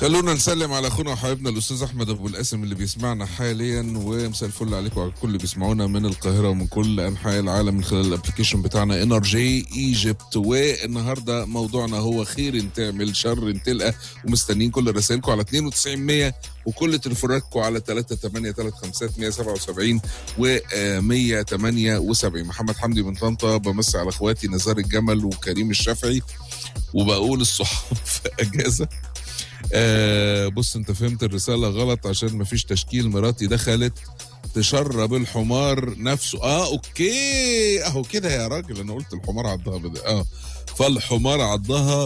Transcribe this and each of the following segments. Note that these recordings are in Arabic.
خلونا نسلم على اخونا وحبيبنا الاستاذ احمد ابو القاسم اللي بيسمعنا حاليا، ومساء الفل عليكم وعلى الكل اللي بيسمعونا من القاهره ومن كل انحاء العالم من خلال الابلكيشن بتاعنا انرجي ايجيبت. والنهارده موضوعنا هو خير تعمل شر تلقى، ومستنيين كل رسائلكم على 9200 وكل تليفوناتكم على 3835177 و178. محمد حمدي من طنطا، بمسي على اخواتي نزار الجمل وكريم الشافعي، وبقول الصحاب في اجازه. بص انت فهمت الرسالة غلط عشان مفيش تشكيل. مراتي دخلت تشرب الحمار نفسه. اوكي اهو كده يا راجل، انا قلت الحمار عضها فالحمار عضها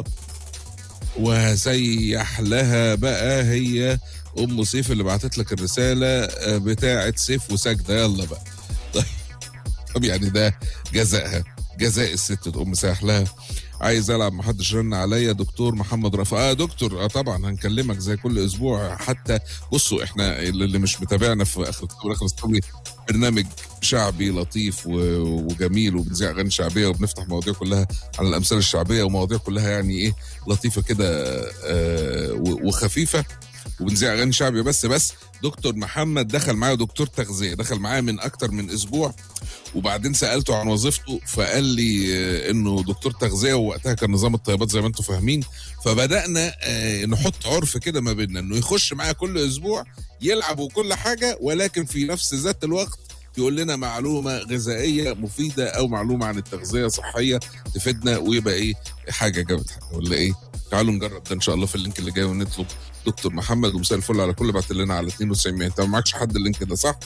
وهسيح لها بقى. هي ام سيف اللي بعتت لك الرسالة بتاعت سيف وسجدة. يلا بقى طب يعني ده جزائها، جزاء الست تقوم مساح لها. عايز العب محدش رن عليا. دكتور محمد رفع. دكتور طبعا هنكلمك زي كل اسبوع. حتى بصوا احنا اللي مش متابعنا في اخر الصبري برنامج شعبي لطيف وجميل، وبنذيع اغاني شعبيه وبنفتح مواضيع كلها على الامثال الشعبيه، ومواضيع كلها يعني ايه لطيفه كده وخفيفه، وبنذيع اغاني شعبيه. بس دكتور محمد دخل معايا، دكتور تغذيه دخل معايا من اكتر من اسبوع، وبعدين سالته عن وظيفته فقال لي انه دكتور تغذيه، ووقتها كان نظام الطيبات زي ما انتم فاهمين. فبدانا نحط عرف كده ما بيننا انه يخش معايا كل اسبوع يلعب وكل حاجه، ولكن في نفس ذات الوقت يقول لنا معلومه غذائيه مفيده او معلومه عن التغذيه صحيه تفيدنا، ويبقى ايه حاجه جابت حاجه ولا ايه. تعالوا نجرب ده ان شاء الله في اللينك اللي جاي ونطلب دكتور محمد. ومساء الفل على كل بعت لنا على 92. انت ما معكش حد اللينك ده صح؟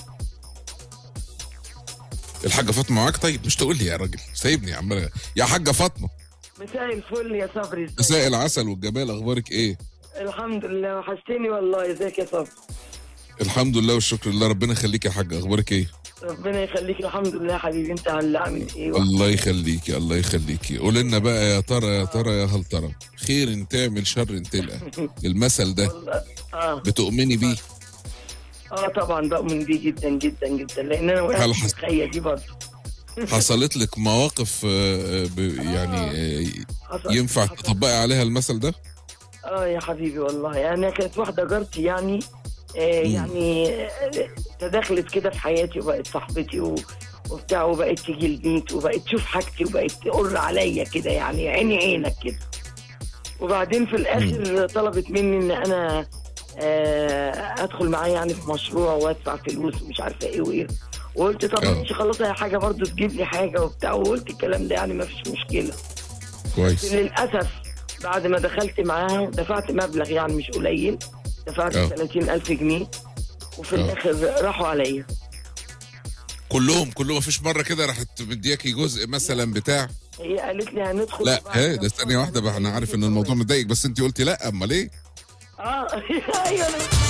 الحاجه فاطمه معاك؟ طيب مش تقول لي يا راجل، سايبني يا عم يا حاجه فاطمه. مساء الفل يا صبري. مساء العسل والجمال، اخبارك ايه؟ الحمد لله، وحشتني والله. ازيك يا صبري؟ الحمد لله والشكر لله. ربنا يخليك يا حاجه، اخبارك ايه؟ ربنا يخليك. الحمد لله يا حبيبي. انت اللي عامل ايه؟ الله يخليكي الله يخليكي. قول لنا بقى يا ترى يا ترى يا هل ترى خير تعمل شر تلقى. المثل ده بتؤمني بيه؟ طبعا بؤمن بيه جدا جدا جدا، لان انا وقعت في الخيه دي برضه. حصلت لك مواقف يعني ينفع تطبقي عليها المثل ده؟ يا حبيبي والله. انا كانت واحده جارتي يعني يعني تدخلت كده في حياتي، وبقت صاحبتي وبتاع، وبقت تيجي البيت، وبقت تشوف حاجتي، وبقت تقر عليا كده، يعني عيني عينك كده. وبعدين في الاخر طلبت مني ان انا ادخل معاها يعني في مشروع وادفع فلوس ومش عارفه ايه وايه. وقلت طب ماشي خلاص، هي حاجه برضو تجيب لي حاجه وبتاع، وقلت الكلام ده يعني ما فيش مشكله. كويس. للاسف بعد ما دخلت معاها دفعت مبلغ يعني مش قليل، دفعت 30,000 جنيه، وفي الاخر راحوا عليا كلهم مفيش مره كده راحت مدياكي جزء مثلا بتاع؟ هي قالت لي هندخل. لا ده ثانيه واحده بقى، انا عارف ان الموضوع مضايق، بس انت قلتي لا. امال ايه؟ ايوه